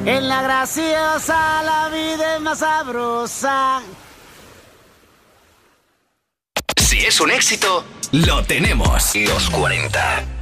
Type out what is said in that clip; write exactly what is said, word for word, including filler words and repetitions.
En la graciosa la vida es más sabrosa. Si es un éxito, lo tenemos. Los cuarenta.